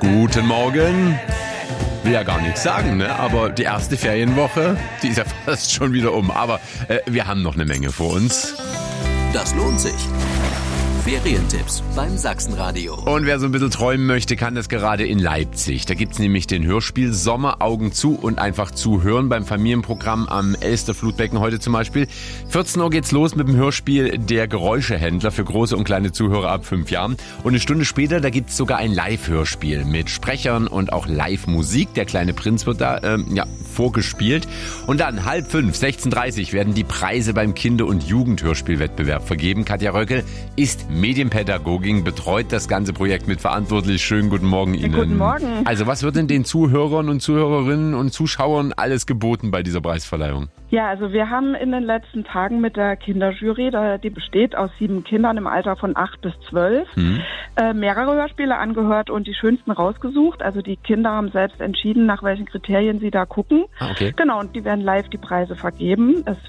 Guten Morgen. Will ja gar nichts sagen, ne? Aber die erste Ferienwoche, die ist ja fast schon wieder um. Aber wir haben noch eine Menge vor uns. Das lohnt sich. Ferientipps beim Sachsenradio. Und wer so ein bisschen träumen möchte, kann das gerade in Leipzig. Da gibt's nämlich den Hörspiel Sommer, Augen zu und einfach zuhören beim Familienprogramm am Elster-Flutbecken heute zum Beispiel. 14 Uhr geht's los mit dem Hörspiel Der Geräuschehändler für große und kleine Zuhörer ab 5 Jahren. Und eine Stunde später, da gibt's sogar ein Live-Hörspiel mit Sprechern und auch Live-Musik. Der kleine Prinz wird da vorgespielt. Und dann 4:30, 16:30 werden die Preise beim Kinder- und Jugendhörspielwettbewerb vergeben. Katja Röckel ist Medienpädagogin, betreut das ganze Projekt mit verantwortlich. Schönen guten Morgen Ihnen. Guten Morgen. Also was wird denn den Zuhörern und Zuhörerinnen und Zuschauern alles geboten bei dieser Preisverleihung? Ja, also wir haben in den letzten Tagen mit der Kinderjury, die besteht aus 7 Kindern im Alter von 8 bis 12, mehrere Hörspiele angehört und die schönsten rausgesucht. Also die Kinder haben selbst entschieden, nach welchen Kriterien sie da gucken. Ah, okay. Genau, und die werden live die Preise vergeben. Es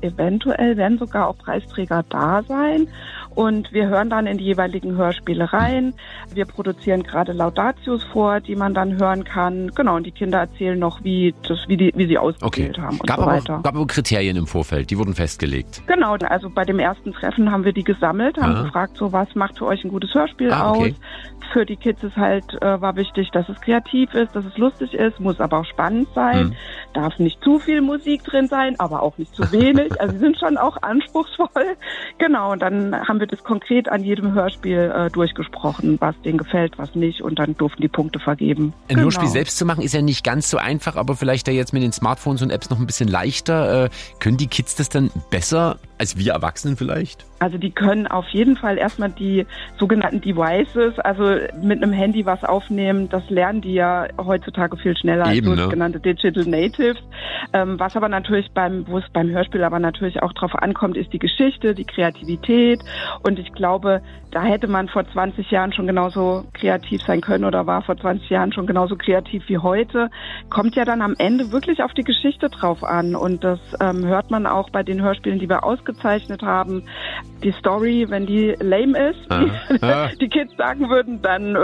werden sogar auch Preisträger da sein. Und wir hören dann in die jeweiligen Hörspiele rein. Wir produzieren gerade Laudatius vor, die man dann hören kann. Genau, und die Kinder erzählen noch, wie sie ausgewählt haben und Gab so weiter. Gab aber Kriterien im Vorfeld, die wurden festgelegt. Genau, also bei dem ersten Treffen haben wir die gesammelt, haben gefragt, so was macht für euch ein gutes Hörspiel aus. Für die Kids ist war wichtig, dass es kreativ ist, dass es lustig ist, muss aber auch spannend sein. Darf nicht zu viel Musik drin sein, aber auch nicht zu wenig. Also sie sind schon auch anspruchsvoll. Genau, und dann haben wir das konkret an jedem Hörspiel durchgesprochen, was denen gefällt, was nicht. Und dann durften die Punkte vergeben. Ein Hörspiel selbst zu machen ist ja nicht ganz so einfach, aber vielleicht ja jetzt mit den Smartphones und Apps noch ein bisschen leichter. Können die Kids das dann besser als wir Erwachsenen vielleicht? Also die können auf jeden Fall erstmal die sogenannten Devices, also mit einem Handy was aufnehmen, das lernen die ja heutzutage viel schneller als sogenannte Digital Natives. Was aber natürlich wo es beim Hörspiel aber natürlich auch drauf ankommt, ist die Geschichte, die Kreativität. Und ich glaube, da hätte man vor 20 Jahren schon genauso kreativ sein können oder war vor 20 Jahren schon genauso kreativ wie heute. Kommt ja dann am Ende wirklich auf die Geschichte drauf an. Und das hört man auch bei den Hörspielen, die wir ausgezeichnet haben. Die Story, wenn die lame ist, die Kids sagen würden,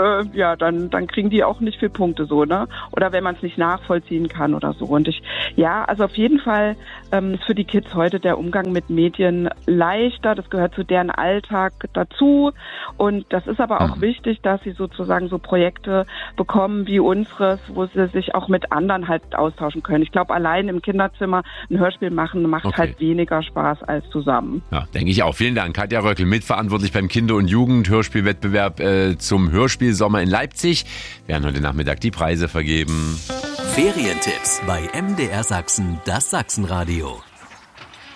dann kriegen die auch nicht viel Punkte so, ne? Oder wenn man es nicht nachvollziehen kann oder so. Und also auf jeden Fall ist für die Kids heute der Umgang mit Medien leichter. Das gehört zu deren Alltag dazu. Und das ist aber auch wichtig, dass sie sozusagen so Projekte bekommen wie unseres, wo sie sich auch mit anderen halt austauschen können. Ich glaube, allein im Kinderzimmer ein Hörspiel machen macht halt weniger Spaß als zusammen. Ja, denke ich auch. Vielen Dank. Katja Röckel, mitverantwortlich beim Kinder- und Jugendhörspielwettbewerb zum Hörspiel Sommer in Leipzig. Wir werden heute Nachmittag die Preise vergeben. Ferientipps bei MDR Sachsen, das Sachsenradio.